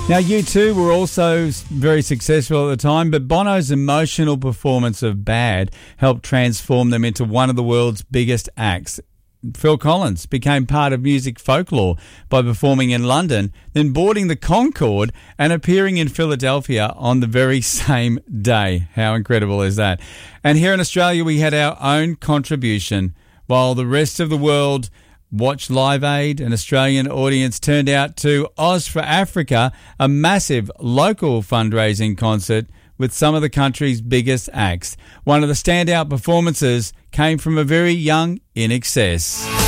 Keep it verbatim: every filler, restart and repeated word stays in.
Now, U two were also very successful at the time, but Bono's emotional performance of Bad helped transform them into one of the world's biggest acts. Phil Collins became part of music folklore by performing in London, then boarding the Concorde and appearing in Philadelphia on the very same day. How incredible is that? And here in Australia, we had our own contribution. While the rest of the world watched Live Aid, an Australian audience turned out to Oz for Africa, a massive local fundraising concert with some of the country's biggest acts. One of the standout performances came from a very young I N X S.